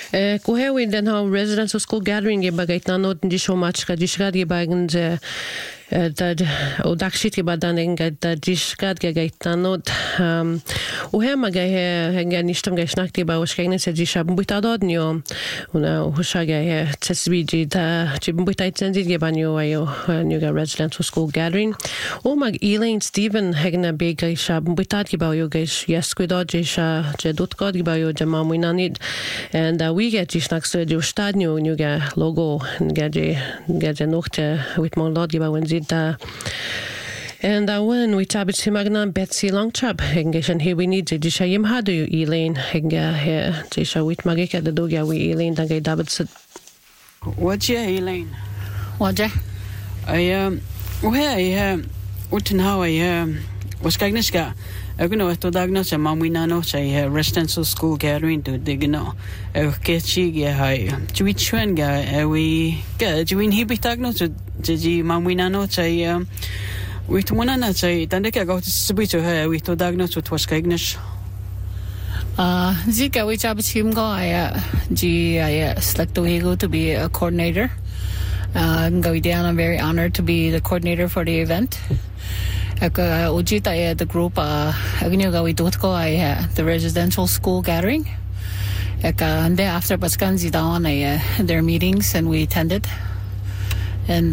Kuhewi den ha residential school gathering ge bagait na not di so much ka dishrad ge bagen dat o dakshit ge badan enga da dishrad ge gait na not o he ma ge henga nishtam ge snakti ba o skegnes se disha buita dod nio una husha ge tsbiji da ti buita tsenzi ge banyo ayo new ga residential school gathering o mag Elaine Stephen hegna be ge sha buita ge ba yo ge yes kudod je sha je dot god ge ba yo je mamuina nit and we get die snacks do stadion new ga logo get nochte with mon lord giba when zita and when we tabit simagna Betsy Longchap hengeshan here we need to shayim hadu Elaine henga here tisha with magika the dogya we Elaine da ga dabit what ya Elaine what ja I utin how I was kagniska Agno to diagnose a mamina no say residential school gathering to digno kechi ge hai chwichwen ga we ga jwin hi bitagno to ji mamina no say we to one na say tandeka go to sibito ha we to diagnose to was kagnish zika we job team go I select to be a coordinator go down. I'm very honored to be the coordinator for the event. Ujita the group the residential school gathering. And then after Baskanzi down their meetings and we attended. And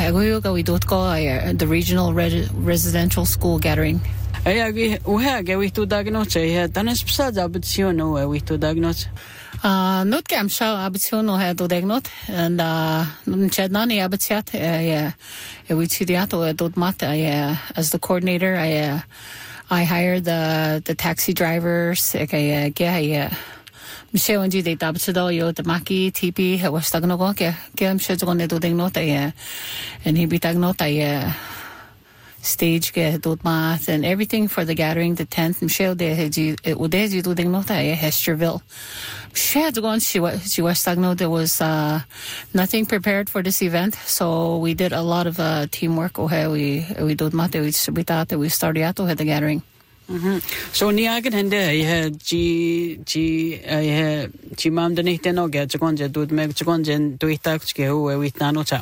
the regional residential school gathering. We to diagnose tanas psada abitsiono we to diagnose. Not Gamsha Abitiono had to diagnose and Chadnani Abitiat we Chidiato Dotmata as the coordinator I hired the taxi drivers Michelle and G Dabsado yo the Maki TP was Tagnogo Gam Shedon to diagnose and he be diagnosed stage get dot and everything for the gathering the tent Michelle de Udezi do diagnose Hesterville she had gone she was stagno there was nothing prepared for this event so we did a lot of teamwork we did mate we started at the gathering. So niagen hende ji mam de nicht no get gonje dud me gonje do itak ke ho we nano cha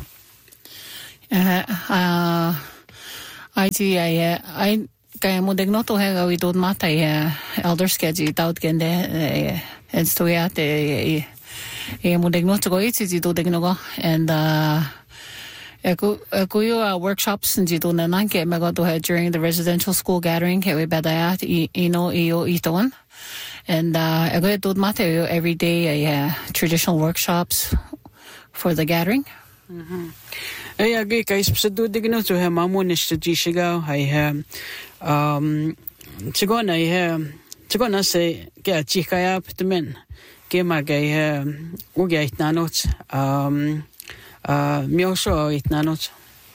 I kaya mo dignoto hega we dod mata elder sketchy taut gende and stoyat mo dignoto go itzi do dignogo and Kuyo workshops and Jido Nanke Magato during the residential school gathering, Kewe Badayat, Ino, Io, Iton. And I go to Mateo every day, traditional workshops for the gathering. I agree, guys. Do digno to have Mamonish to Gishiga. I have Chigona say, get Chikaya up the men. Gema gay Ugate Nanot. Miosho it nanot.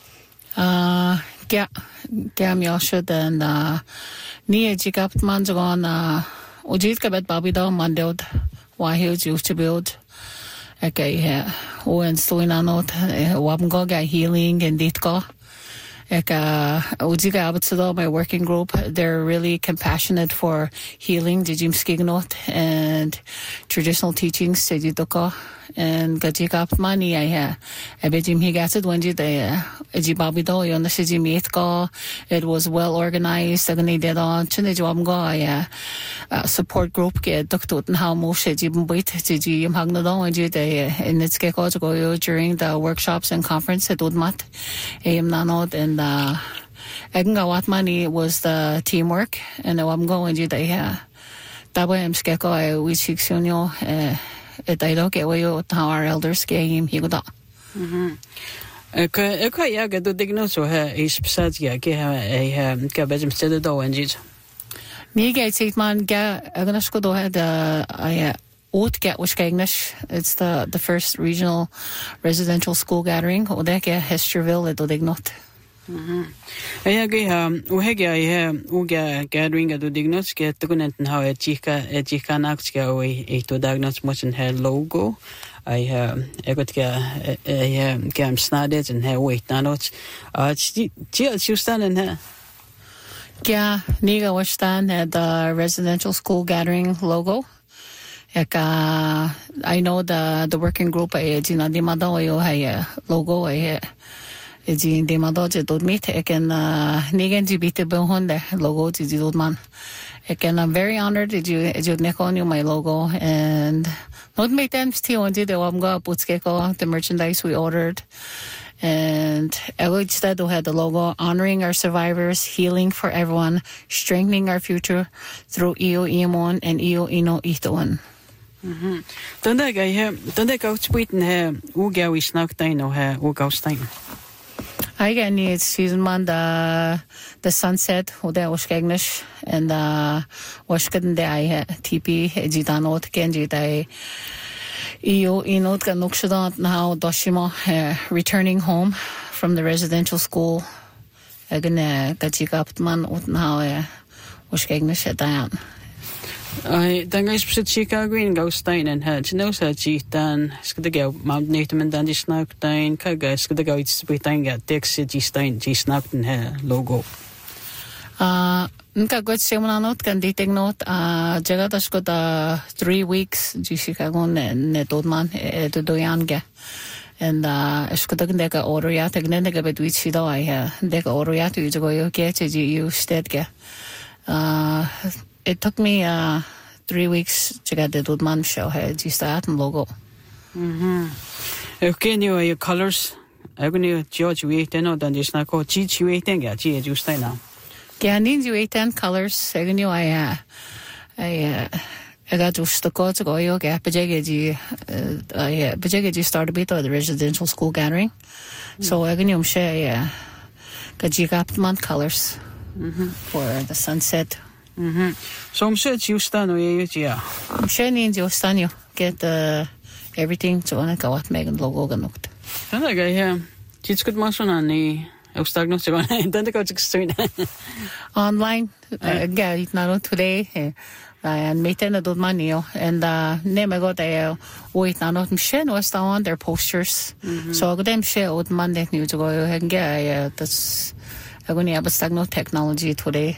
Miosho then near Jigap Manzagon Ujit Kabet Babido Mandod Wahil used to build. Okay, and Stoinanot Wabgoga healing and Ditko. Ujiga Abutsudo, my working group, they're really compassionate for healing, Jijim Skignot, and traditional teachings, Sejidoko, and Gajikap Mani, I Bejim Higated, Wenji, the Ejibabido, Yon the Sijimietko, it was well organized, Sagani did on Chinejwamgo, support group, get Doctor how Moshe Jibumbuit, Jijim Hagnado, and in its Geko to go during the workshops and conference at Udmat, AM Nanot, and Egngawatmani was the teamwork, and I'm going to the Dabam Skeko, which Xunio, I don't get away with our elders game. He got quite yaga do dignose or her is besides a cabin said the door and it. Niga Sigman Aganaskodo had I Oat get was Kagnish. It's the first regional residential school gathering. Odeka Hesterville at Dignot. I agree. Uga gathering at the Dignos get the Gunnet and how a chica Naxka away to diagnose much in her logo. I got Gam Snaded and her weight nanots. You stand in her. Yeah, Niga was stand at the residential school gathering logo. I know the working group jina di mado yo hai logo hai jin di mado je dod mit eken nigen ji bite behonde logo ji dod man eken I'm very honored that you nekon you my logo and not make them still on the wamga putskeko the merchandise we ordered. And instead we had the logo honoring our survivors, healing for everyone, strengthening our future through Iyo Iamon and Iyo Ino Itoan. Tanda gautspuiten he ugau isnaktain o he ugaustain. I get needs season man the sunset o de oskegnish and oskeden de I TP jidanot genji dai Iyo Inot Ganukshadant now Doshima returning home from the residential school. Again, Gajikapman now Oskegnish at Diane. I think I said Chicago in Gaustein and had no such dan Skadago Mount Natum and Dandy Snackstein, Kaga Skadago it's Britain at Dexia G Stein G Snackton hair logo. Nka good semananot kan dating note jagadas ko 3 weeks ji Chicago ne dodman to doyange and skodag deka orya tegne deka betwit sida ai deka orya to go yo ke ji you stedge it took me 3 weeks to get the dodman show he ji start logo okay your colors I going George we no dan just na ko chi we thing ya ji ju stay now. Yeah, I need you 8-10 colors. I knew I got to go to go yoga. Pajegaji started bit of the residential school gathering. So I knew share Gajikapman colors for the sunset. So I'm sure you stand away, yeah. I'm sure needs you stand you get everything to on a Megan logo ganuked. And I got here. It's good motion on the I was talking to online. Today. And meeting a money and name I got a wait now not machine was on their posters. So I got them share with Monday news to go and get that's I'm going to have a stagnant technology today.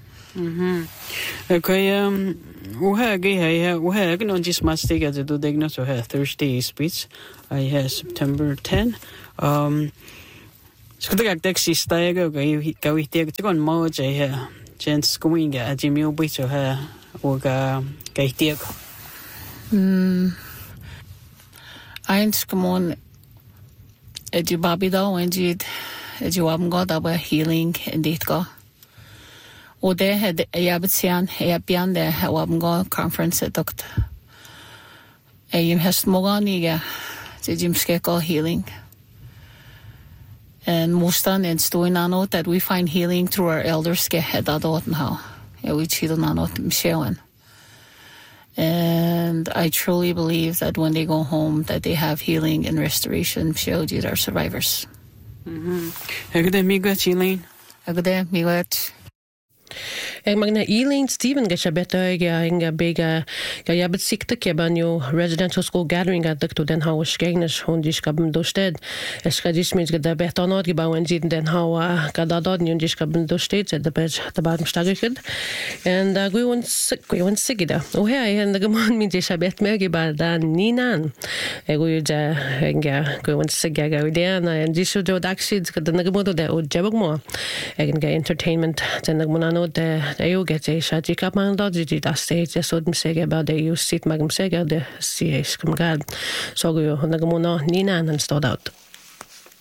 Okay, we have on this must take as a do diagnose or have Thursday speech. I have September 10. Skutagak taxi style go with the on moja here. Gents going at Jimmy Witch or her or Gaitiak. Eins come on Eji Babido and Jid Eji Wamgot about healing and Ditko. O de had a Yabitian, a Yapian de Wamgo conference at Doctor. A Yim has Moganiga, the Jim Skeko healing. And Mustan and Stoinano that we find healing through our elders get head out now. We cheat on Michelle. And I truly believe that when they go home that they have healing and restoration. Michelle are survivors. Eg magna Eileen Stephen geshabeta inga bega yabet sikta kebanyo residential school gathering at to den how skegnes hondish kabm dosted eskadis mit gada betanot gebauen sie den how gadadod nundish kabm dosted at the bed the bottom stageked and we want sigida oh hey and the gamon mit geshabet merge ba dan ninan ego ja inga we want sigaga ideana and disho do daxid gada nagamodo de o jabogmo egen entertainment den nagmonano de eu get a shaji kapman dodgy that stage just would say about the you sit magam sega the cs come god so go nagamono nina and start out